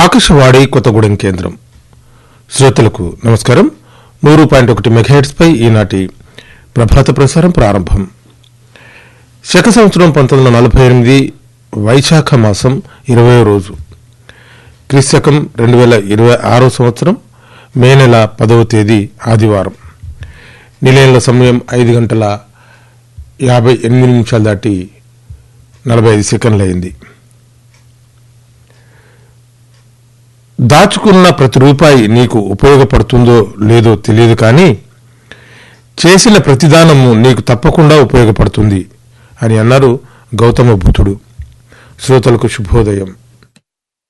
ఆకాశవాణి కొత్తగూడెం కేంద్రం. శ్రోతలకు నమస్కారం. 100.1 మెగాహెర్ట్జ్ పై ఈనాటి ప్రభాత ప్రసారం ప్రారంభం. శక సంవత్సరం 1948 వైశాఖ మాసం 20వ రోజు, క్రీస్తకం 2026 సంవత్సరం మే నెల 10వ తేదీ ఆదివారం. నిలయంలో సమయం 5:58 దాటి 45 సెకండ్లు అయింది. దాచుకున్న ప్రతి రూపాయి నీకు ఉపయోగపడుతుందో లేదో తెలియదు, కానీ చేసిన ప్రతిదానము నీకు తప్పకుండా ఉపయోగపడుతుంది అని అన్నారు గౌతమ బుద్ధుడు. శ్రోతలకు శుభోదయం.